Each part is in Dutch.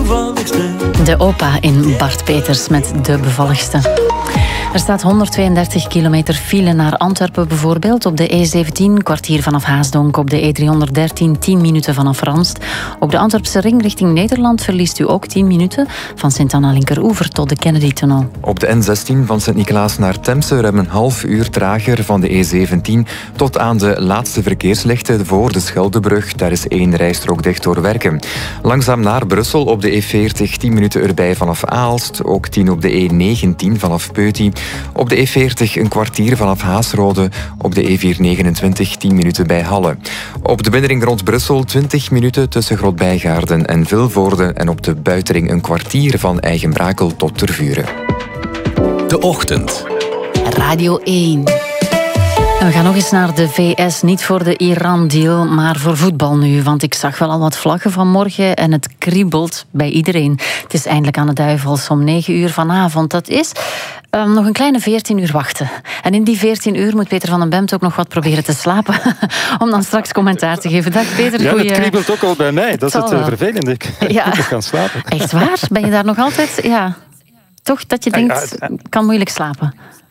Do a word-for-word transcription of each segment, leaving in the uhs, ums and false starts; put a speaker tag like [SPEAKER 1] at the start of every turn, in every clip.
[SPEAKER 1] De opa in Bart Peters met De Bevalligste. Er staat honderdtweeëndertig kilometer file naar Antwerpen bijvoorbeeld. Op de E zeventien, kwartier vanaf Haasdonk. Op de E driehonderddertien, tien minuten vanaf Ranst. Op de Antwerpse ring richting Nederland verliest u ook tien minuten. Van Sint-Anna-Linkeroever tot de Kennedy-tunnel.
[SPEAKER 2] Op de N zestien van Sint-Niklaas naar Temse hebben een half uur trager van de E zeventien tot aan de laatste verkeerslichten voor de Scheldebrug. Daar is één rijstrook dicht door werken. Langzaam naar Brussel op de E veertig, tien minuten erbij vanaf Aalst. Ook tien op de E negentien vanaf Peuty. Op de E veertig een kwartier vanaf Haasrode. Op de E vierhonderdnegenentwintig tien minuten bij Halle. Op de binnenring rond Brussel twintig minuten tussen Grootbijgaarden en Vilvoorde. En op de buitenring een kwartier van Eigenbrakel tot Tervuren.
[SPEAKER 3] De Ochtend.
[SPEAKER 1] Radio één. En we gaan nog eens naar de V S. Niet voor de Iran-deal, maar voor voetbal nu. Want ik zag wel al wat vlaggen vanmorgen en het kriebelt bij iedereen. Het is eindelijk aan de Duivels om negen uur vanavond. Dat is um, nog een kleine veertien uur wachten. En in die veertien uur moet Peter van den Bemt ook nog wat proberen te slapen. Om dan straks commentaar te geven. Dag Peter.
[SPEAKER 4] Ja,
[SPEAKER 1] goeie...
[SPEAKER 4] het kriebelt ook al bij mij. Dat is het uh, vervelende. Ik
[SPEAKER 1] ja.
[SPEAKER 4] moet nog gaan slapen.
[SPEAKER 1] Echt waar? Ben je daar nog altijd? Ja. Toch dat je denkt,
[SPEAKER 4] ja, ja.
[SPEAKER 1] kan moeilijk slapen.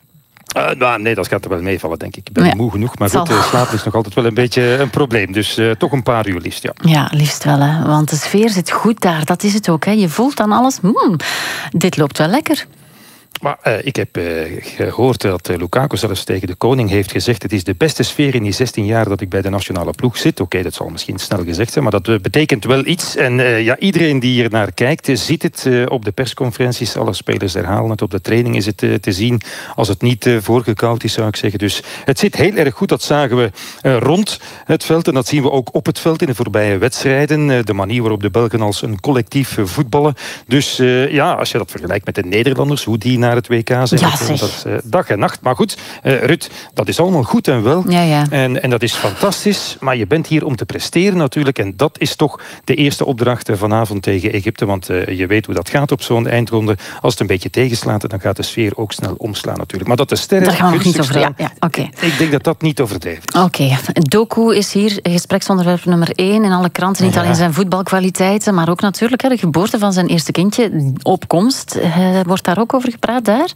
[SPEAKER 4] Uh, nou, nee, dat gaat er wel meevallen, denk ik. Ik ben
[SPEAKER 1] ja.
[SPEAKER 4] moe genoeg, maar goed, uh, slapen is nog altijd wel een beetje een probleem. Dus uh, toch een paar uur liefst, ja.
[SPEAKER 1] Ja, liefst wel, hè. Want de sfeer zit goed daar. Dat is het ook, hè. Je voelt dan alles. Hmm, dit loopt wel lekker.
[SPEAKER 4] Maar uh, ik heb uh, gehoord dat uh, Lukaku zelfs tegen de koning heeft gezegd: het is de beste sfeer in die zestien jaar dat ik bij de nationale ploeg zit. Oké, okay, dat zal misschien snel gezegd zijn, maar dat uh, betekent wel iets. En uh, ja, iedereen die hier naar kijkt, uh, ziet het uh, op de persconferenties. Alle spelers herhalen het. Op de training is het uh, te zien als het niet uh, voorgekoud is, zou ik zeggen. Dus het zit heel erg goed. Dat zagen we uh, rond het veld en dat zien we ook op het veld in de voorbije wedstrijden. Uh, de manier waarop de Belgen als een collectief uh, voetballen. Dus uh, ja, als je dat vergelijkt met de Nederlanders, hoe die naar het W K zijn.
[SPEAKER 1] Ja,
[SPEAKER 4] dat is uh, dag en nacht. Maar goed, uh, Ruud, dat is allemaal goed en wel.
[SPEAKER 1] Ja, ja.
[SPEAKER 4] En, en dat is fantastisch. Maar je bent hier om te presteren natuurlijk. En dat is toch de eerste opdracht uh, vanavond tegen Egypte. Want uh, je weet hoe dat gaat op zo'n eindronde. Als het een beetje tegenslaat, dan gaat de sfeer ook snel omslaan natuurlijk. Maar dat de sterren
[SPEAKER 1] Daar gaan we nog niet over.
[SPEAKER 4] staan,
[SPEAKER 1] Ja, ja, okay.
[SPEAKER 4] Ik denk dat dat niet overdreven is.
[SPEAKER 1] Oké. Okay. Doku is hier gespreksonderwerp nummer één in alle kranten. Niet ja. alleen zijn voetbalkwaliteiten, maar ook natuurlijk hè, de geboorte van zijn eerste kindje. Opkomst. Uh, wordt daar ook over gepraat daar?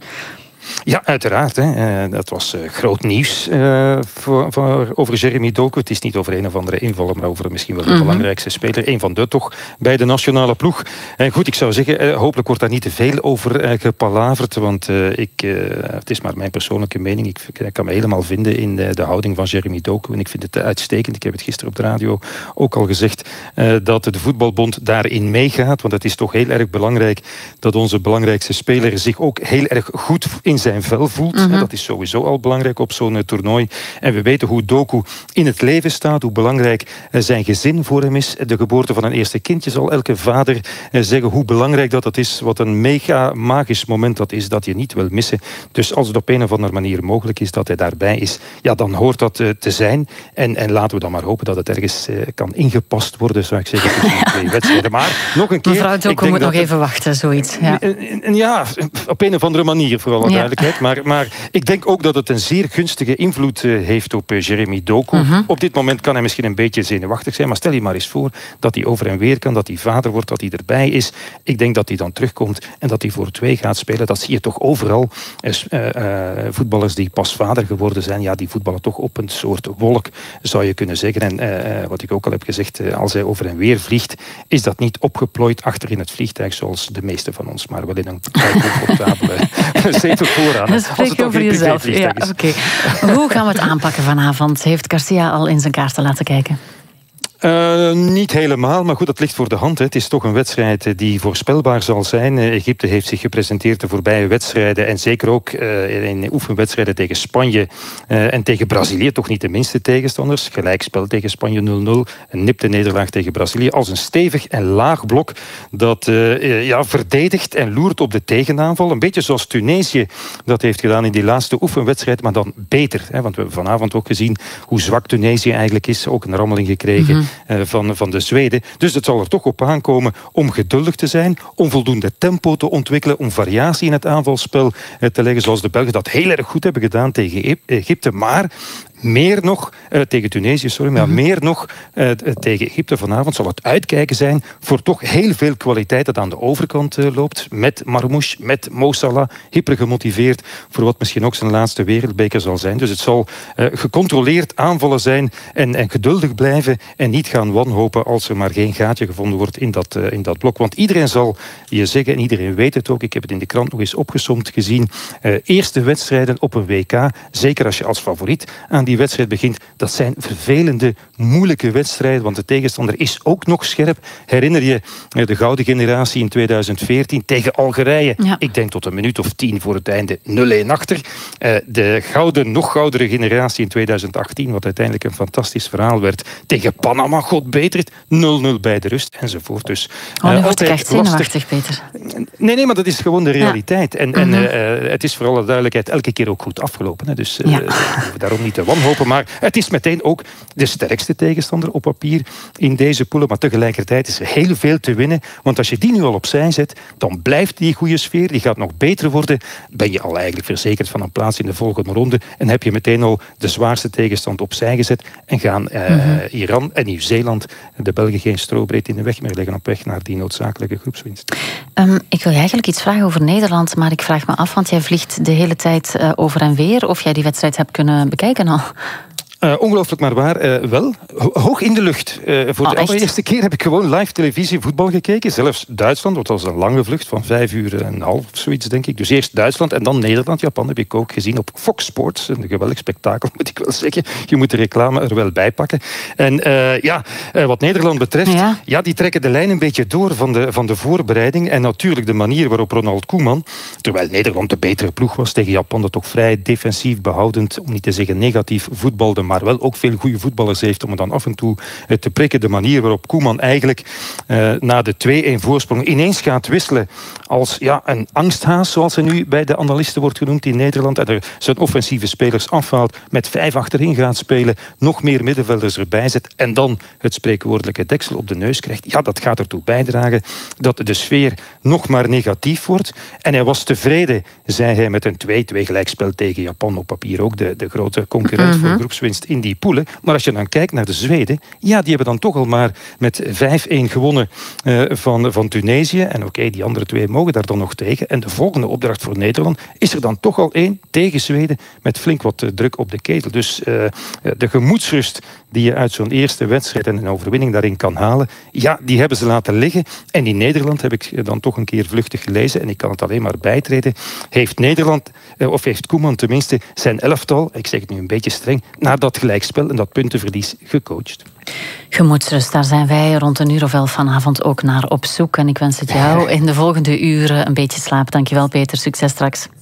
[SPEAKER 4] Ja, uiteraard. Hè. Uh, dat was uh, groot nieuws uh, voor, voor, over Jeremy Doku. Het is niet over een of andere invaller, maar over misschien wel de mm-hmm. belangrijkste speler. Een van de toch bij de nationale ploeg. En goed, ik zou zeggen, uh, hopelijk wordt daar niet te veel over uh, gepalaverd. Want uh, ik, uh, het is maar mijn persoonlijke mening. Ik, ik kan me helemaal vinden in de, de houding van Jeremy Doku. En ik vind het uitstekend. Ik heb het gisteren op de radio ook al gezegd. Uh, dat de voetbalbond daarin meegaat. Want het is toch heel erg belangrijk dat onze belangrijkste speler zich ook heel erg goed in zijn vel voelt. Mm-hmm. Dat is sowieso al belangrijk op zo'n uh, toernooi. En we weten hoe Doku in het leven staat, hoe belangrijk uh, zijn gezin voor hem is. De geboorte van een eerste kindje zal elke vader uh, zeggen hoe belangrijk dat, dat is. Wat een mega magisch moment dat is, dat je niet wil missen. Dus als het op een of andere manier mogelijk is dat hij daarbij is, ja, dan hoort dat uh, te zijn. En, en laten we dan maar hopen dat het ergens uh, kan ingepast worden, zou ik zeggen, tussen de twee wedstrijden. Maar nog een keer...
[SPEAKER 1] Mevrouw Doku moet nog even wachten, zoiets. Ja.
[SPEAKER 4] ja, op een of andere manier, voor alle duidelijkheid. Maar, maar ik denk ook dat het een zeer gunstige invloed uh, heeft op uh, Jeremy Doku. Mm-hmm. Op dit moment kan hij misschien een beetje zenuwachtig zijn, maar stel je maar eens voor dat hij over en weer kan, dat hij vader wordt, dat hij erbij is. Ik denk dat hij dan terugkomt en dat hij voor twee gaat spelen. Dat zie je toch overal. Uh, uh, voetballers die pas vader geworden zijn, ja, die voetballen toch op een soort wolk, zou je kunnen zeggen. En uh, wat ik ook al heb gezegd, uh, als hij over en weer vliegt, is dat niet opgeplooid achter in het vliegtuig, zoals de meeste van ons, maar wel in een comfortabele zetel vooraan.
[SPEAKER 1] Dat spreek je over jezelf. Ja, okay. Hoe gaan we het aanpakken vanavond? Heeft Garcia al in zijn kaarten laten kijken?
[SPEAKER 4] Uh, niet helemaal, maar goed, dat ligt voor de hand. Hè. Het is toch een wedstrijd die voorspelbaar zal zijn. Uh, Egypte heeft zich gepresenteerd de voorbije wedstrijden en zeker ook uh, in oefenwedstrijden tegen Spanje uh, en tegen Brazilië, toch niet de minste tegenstanders. Gelijkspel tegen Spanje nul nul, een nipte nederlaag tegen Brazilië, als een stevig en laag blok dat uh, ja, verdedigt en loert op de tegenaanval. Een beetje zoals Tunesië dat heeft gedaan in die laatste oefenwedstrijd, maar dan beter. Hè, want we hebben vanavond ook gezien hoe zwak Tunesië eigenlijk is, ook een rammeling gekregen. Mm-hmm. Van, van de Zweden. Dus het zal er toch op aankomen om geduldig te zijn, om voldoende tempo te ontwikkelen, om variatie in het aanvalspel te leggen, zoals de Belgen dat heel erg goed hebben gedaan tegen Egypte. Maar meer nog uh, tegen Tunesië, sorry, maar mm-hmm. meer nog uh, tegen Egypte vanavond zal het uitkijken zijn voor toch heel veel kwaliteit dat aan de overkant uh, loopt. Met Marmoush, met Mo Salah, hyper gemotiveerd voor wat misschien ook zijn laatste wereldbeker zal zijn. Dus het zal uh, gecontroleerd aanvallen zijn en, en geduldig blijven en niet gaan wanhopen als er maar geen gaatje gevonden wordt in dat, uh, in dat blok. Want iedereen zal je zeggen, en iedereen weet het ook, ik heb het in de krant nog eens opgesomd gezien, uh, eerste wedstrijden op een W K, zeker als je als favoriet aan die wedstrijd begint, dat zijn vervelende, moeilijke wedstrijden, want de tegenstander is ook nog scherp. Herinner je uh, de gouden generatie in tweeduizend veertien tegen Algerije? Ja. Ik denk tot een minuut of tien voor het einde nul-een achter. Uh, de gouden, nog goudere generatie in tweeduizend achttien, wat uiteindelijk een fantastisch verhaal werd, tegen Panama, god beter het, nul-nul bij de rust, enzovoort. Dus,
[SPEAKER 1] uh, oh, nu word ik echt zenuwachtig, Peter.
[SPEAKER 4] Nee, nee, maar dat is gewoon de realiteit. Ja. En, en mm-hmm. uh, het is voor alle duidelijkheid elke keer ook goed afgelopen. Hè. Dus uh, ja. we daarom niet te wanhopen. Maar het is meteen ook de sterkste tegenstander op papier in deze poelen. Maar tegelijkertijd is er heel veel te winnen. Want als je die nu al opzij zet, dan blijft die goede sfeer. Die gaat nog beter worden. Ben je al eigenlijk verzekerd van een plaats in de volgende ronde. En heb je meteen al de zwaarste tegenstand opzij gezet. En gaan uh, mm-hmm. Iran en Nieuw-Zeeland, de Belgen, geen strobreed in de weg meer leggen op weg naar die noodzakelijke groepswinst.
[SPEAKER 1] Um, ik wil je eigenlijk iets vragen over Nederland, maar ik vraag me af, want jij vliegt de hele tijd uh, over en weer, of jij die wedstrijd hebt kunnen bekijken al?
[SPEAKER 4] Uh, ongelooflijk maar waar. Uh, wel, ho- hoog in de lucht. Uh, voor oh, de allereerste keer heb ik gewoon live televisie voetbal gekeken. Zelfs Duitsland, want dat was een lange vlucht van vijf uur en een half of zoiets, denk ik. Dus eerst Duitsland en dan Nederland. Japan heb ik ook gezien op Fox Sports. Een geweldig spektakel, moet ik wel zeggen. Je moet de reclame er wel bij pakken. En uh, ja, uh, wat Nederland betreft, ja. ja, die trekken de lijn een beetje door van de, van de voorbereiding. En natuurlijk de manier waarop Ronald Koeman, terwijl Nederland de betere ploeg was tegen Japan, dat toch vrij defensief behoudend, om niet te zeggen negatief voetbalde, maar wel ook veel goede voetballers heeft om het dan af en toe uh, te prikken. De manier waarop Koeman eigenlijk uh, na de twee-een voorsprong ineens gaat wisselen als ja, een angsthaas, zoals hij nu bij de analisten wordt genoemd in Nederland, en er zijn offensieve spelers afhaalt, met vijf achterin gaat spelen, nog meer middenvelders erbij zet en dan het spreekwoordelijke deksel op de neus krijgt. Ja, dat gaat ertoe bijdragen dat de sfeer nog maar negatief wordt. En hij was tevreden, zei hij, met een twee-twee gelijkspel tegen Japan, op papier ook de, de grote concurrent mm-hmm. voor groepswinst in die poelen. Maar als je dan kijkt naar de Zweden, ja, die hebben dan toch al maar met vijf-een gewonnen uh, van, van Tunesië. En oké, okay, die andere twee mogen daar dan nog tegen. En de volgende opdracht voor Nederland is er dan toch al één tegen Zweden met flink wat uh, druk op de ketel. Dus uh, de gemoedsrust die je uit zo'n eerste wedstrijd en een overwinning daarin kan halen, ja, die hebben ze laten liggen. En in Nederland, heb ik dan toch een keer vluchtig gelezen, en ik kan het alleen maar bijtreden, heeft Nederland, uh, of heeft Koeman tenminste, zijn elftal, ik zeg het nu een beetje streng, naar dat gelijkspel en dat puntenverlies gecoacht.
[SPEAKER 1] Gemoedsrust, daar zijn wij rond een uur of elf vanavond ook naar op zoek. En ik wens het jou in de volgende uren een beetje slaap. Dankjewel, Peter. Succes straks.